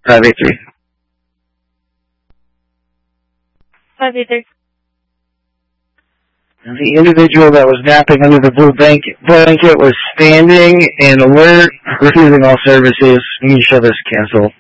583. 583. The individual that was napping under the blue blanket was standing and alert, refusing all services. You can show this cancel.